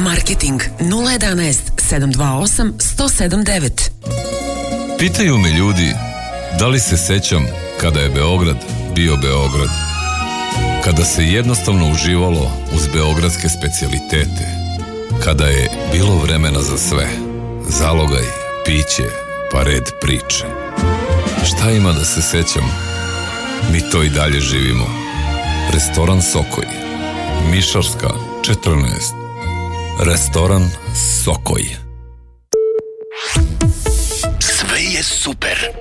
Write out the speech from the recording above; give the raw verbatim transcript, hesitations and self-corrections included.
Marketing nula jedanaest sedam dva osam jedan zero sedam devet. Pitaju me ljudi da li se sećam kada je Beograd bio Beograd. Kada se jednostavno uživalo uz beogradske specijalitete. Kada je bilo vremena za sve. Zalogaj, piće, pa red priče. Šta ima da se sećam? Mi to i dalje živimo. Restoran Sokoj, Mišarska četrnaest. Restoran Sokoj. Sve je super.